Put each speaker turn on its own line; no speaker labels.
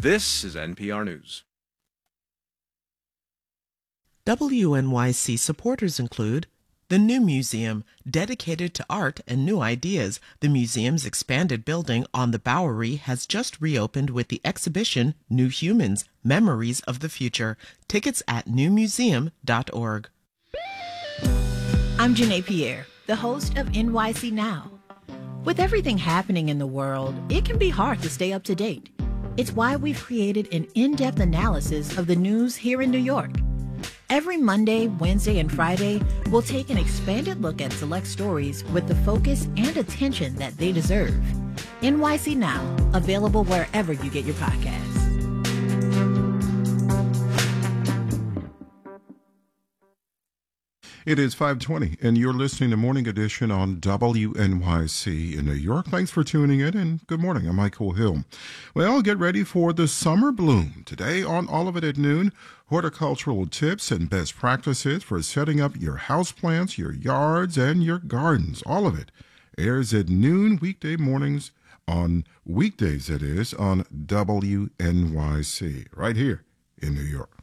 This is NPR News.
WNYC supporters include the New Museum, dedicated to art and new ideas. The museum's expanded building on the Bowery has just reopened with the exhibition New Humans, Memories of the Future. Tickets at newmuseum.org.
I'm Janae Pierre, the host of NYC Now. With everything happening in the world, it can be hard to stay up to date. It's why we've created an in-depth analysis of the news here in New York. Every Monday, Wednesday, and Friday, we'll take an expanded look at select stories with the focus and attention that they deserve. NYC Now, available wherever you get your podcasts.
It is 5:20, and you're listening to Morning Edition on WNYC in New York. Thanks for tuning in, and good morning. I'm Michael Hill. Well, get ready for the summer bloom. Today on All of It at Noon, horticultural tips and best practices for setting up your houseplants, your yards, and your gardens. All of it airs at noon weekday mornings on weekdays, that is, on WNYC, right here in New York.